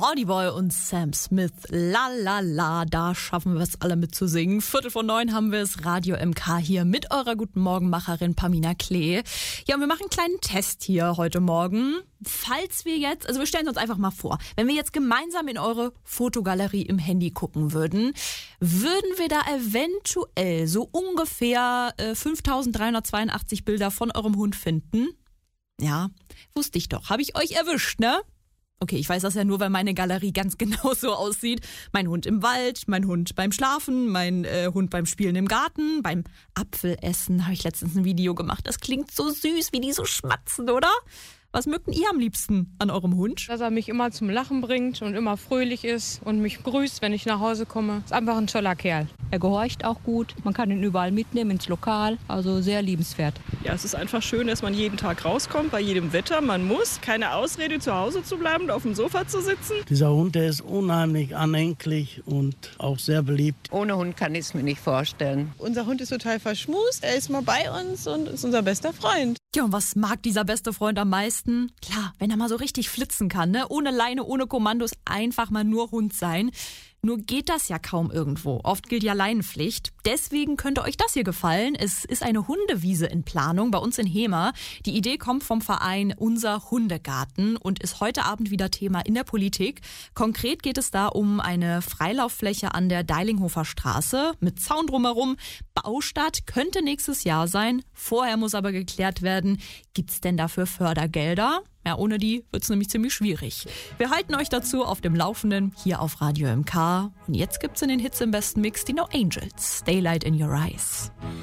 Hardy Boy und Sam Smith. La la la, da schaffen wir es alle mitzusingen. 8:45 haben wir es, Radio MK hier mit eurer Guten Morgenmacherin Pamina Klee. Ja, und wir machen einen kleinen Test hier heute Morgen. Falls wir jetzt, also wir stellen uns einfach mal vor, wenn wir jetzt gemeinsam in eure Fotogalerie im Handy gucken würden wir da eventuell so ungefähr 5382 Bilder von eurem Hund finden? Ja, wusste ich doch. Habe ich euch erwischt, ne? Okay, ich weiß das ja nur, weil meine Galerie ganz genau so aussieht. Mein Hund im Wald, mein Hund beim Schlafen, mein Hund beim Spielen im Garten, beim Apfelessen habe ich letztens ein Video gemacht. Das klingt so süß, wie die so schmatzen, oder? Was mögt ihr am liebsten an eurem Hund? Dass er mich immer zum Lachen bringt und immer fröhlich ist und mich grüßt, wenn ich nach Hause komme. Ist einfach ein toller Kerl. Er gehorcht auch gut. Man kann ihn überall mitnehmen ins Lokal. Also sehr liebenswert. Ja, es ist einfach schön, dass man jeden Tag rauskommt, bei jedem Wetter. Man muss. Keine Ausrede, zu Hause zu bleiben und auf dem Sofa zu sitzen. Dieser Hund, der ist unheimlich anhänglich und auch sehr beliebt. Ohne Hund kann ich es mir nicht vorstellen. Unser Hund ist total verschmust. Er ist mal bei uns und ist unser bester Freund. Ja, und was mag dieser beste Freund am meisten? Klar, wenn er mal so richtig flitzen kann, ne? Ohne Leine, ohne Kommandos, einfach mal nur Hund sein. Nur geht das ja kaum irgendwo. Oft gilt ja Leinenpflicht. Deswegen könnte euch das hier gefallen. Es ist eine Hundewiese in Planung bei uns in Hemer. Die Idee kommt vom Verein Unser Hundegarten und ist heute Abend wieder Thema in der Politik. Konkret geht es da um eine Freilauffläche an der Deilinghofer Straße mit Zaun drumherum. Baustart könnte nächstes Jahr sein. Vorher muss aber geklärt werden, gibt's denn dafür Fördergelder? Ja, ohne die wird's nämlich ziemlich schwierig. Wir halten euch dazu auf dem Laufenden hier auf Radio MK. Und jetzt gibt's in den Hits im besten Mix die No Angels. Daylight in Your Eyes.